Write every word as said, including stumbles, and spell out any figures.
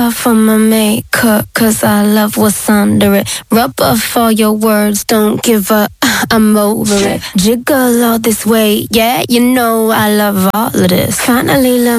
For my makeup, cause I love what's under it. Rub off all your words, don't give up, I'm over it. Jiggle all this way, yeah, you know I love all of this. Finally, let